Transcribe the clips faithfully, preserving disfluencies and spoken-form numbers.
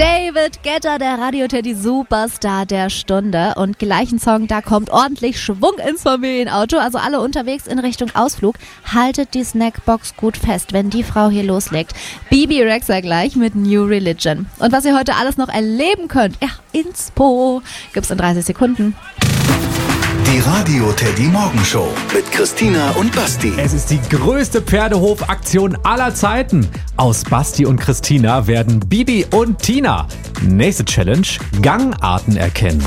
David Guetta, der Radio-Teddy Superstar der Stunde. Und gleichen Song, da kommt ordentlich Schwung ins Familienauto. Also alle unterwegs in Richtung Ausflug. Haltet die Snackbox gut fest, wenn die Frau hier loslegt. Bibi Rexha gleich mit New Religion. Und was ihr heute alles noch erleben könnt, ja, Inspo, gibt's in dreißig Sekunden. Die Radio-Teddy Morgenshow mit Christina und Basti. Es ist die größte Pferdehofaktion aller Zeiten. Aus Basti und Christina werden Bibi und Tina. Nächste Challenge: Gangarten erkennen.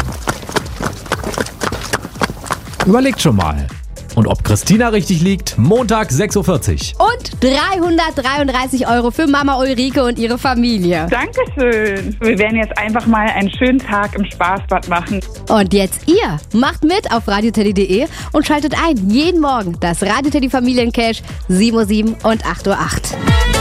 Überlegt schon mal. Und ob Christina richtig liegt, Montag sechs Uhr vierzig. Und dreihundertdreiunddreißig Euro für Mama Ulrike und ihre Familie. Dankeschön. Wir werden jetzt einfach mal einen schönen Tag im Spaßbad machen. Und jetzt ihr macht mit auf radioteddy punkt de und schaltet ein jeden Morgen das Radio-Teddy Familiencash sieben Uhr sieben und acht Uhr acht.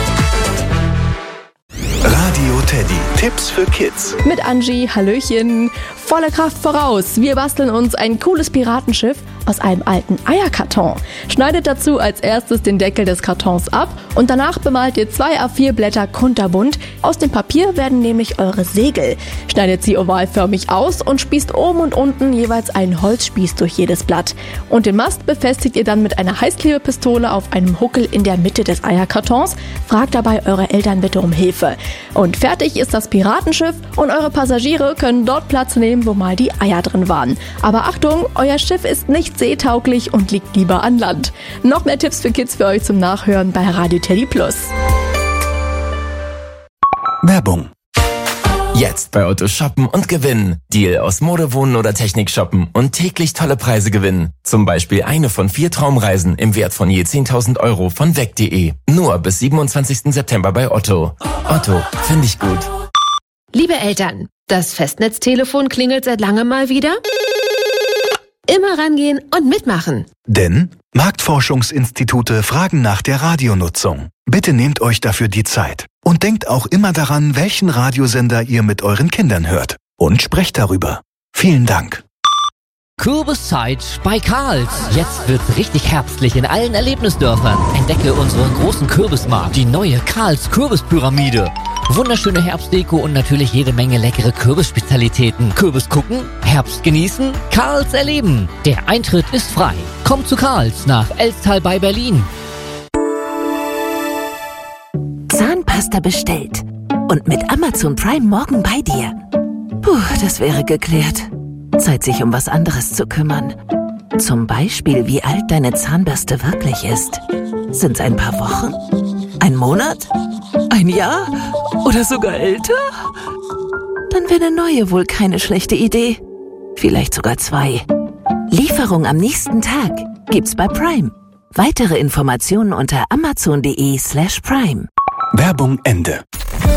Radio-Teddy, Tipps für Kids. Mit Angie, Hallöchen. Voller Kraft voraus. Wir basteln uns ein cooles Piratenschiff aus einem alten Eierkarton. Schneidet dazu als erstes den Deckel des Kartons ab und danach bemalt ihr zwei A vier Blätter kunterbunt. Aus dem Papier werden nämlich eure Segel. Schneidet sie ovalförmig aus und spießt oben und unten jeweils einen Holzspieß durch jedes Blatt. Und den Mast befestigt ihr dann mit einer Heißklebepistole auf einem Huckel in der Mitte des Eierkartons. Fragt dabei eure Eltern bitte um Hilfe. Und fertig ist das Piratenschiff und eure Passagiere können dort Platz nehmen, wo mal die Eier drin waren. Aber Achtung, euer Schiff ist nicht seetauglich und liegt lieber an Land. Noch mehr Tipps für Kids für euch zum Nachhören bei Radio-Teddy Plus. Werbung. Jetzt bei Otto shoppen und gewinnen. Deal aus Mode, Wohnen oder Technik shoppen und täglich tolle Preise gewinnen. Zum Beispiel eine von vier Traumreisen im Wert von je zehntausend Euro von weg punkt de. Nur bis siebenundzwanzigsten September bei Otto. Otto, finde ich gut. Liebe Eltern, das Festnetztelefon klingelt seit langem mal wieder. Immer rangehen und mitmachen. Denn Marktforschungsinstitute fragen nach der Radionutzung. Bitte nehmt euch dafür die Zeit. Und denkt auch immer daran, welchen Radiosender ihr mit euren Kindern hört. Und sprecht darüber. Vielen Dank. Kürbiszeit bei Karls. Jetzt wird's richtig herbstlich in allen Erlebnisdörfern. Entdecke unseren großen Kürbismarkt, die neue Karls Kürbispyramide. Wunderschöne Herbstdeko und natürlich jede Menge leckere Kürbisspezialitäten. Kürbis gucken, Herbst genießen, Karls erleben. Der Eintritt ist frei. Kommt zu Karls nach Elstal bei Berlin. Zahnpasta bestellt. Und mit Amazon Prime morgen bei dir. Puh, das wäre geklärt. Zeit, sich um was anderes zu kümmern. Zum Beispiel, wie alt deine Zahnbürste wirklich ist. Sind's ein paar Wochen? Ein Monat? Ein Jahr? Oder sogar älter? Dann wäre eine neue wohl keine schlechte Idee. Vielleicht sogar zwei. Lieferung am nächsten Tag gibt's bei Prime. Weitere Informationen unter amazon punkt de slash prime. Werbung Ende.